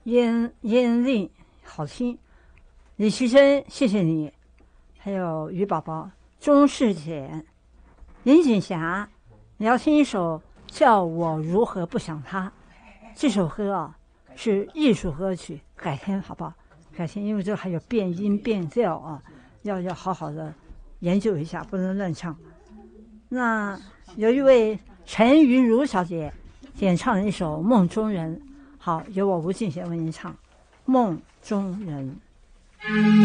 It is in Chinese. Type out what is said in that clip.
音韵好听。李奇珍，谢谢你，还有于宝宝、钟世简、林锦霞，你要听一首叫我如何不想他。这首歌啊是艺术歌曲，改天好不好？改天，因为这还有变音变调啊，要好好的研究一下，不能乱唱。那有一位陈云如小姐演唱了一首《梦中人》，好，由我吴敬贤为您唱《梦中人》。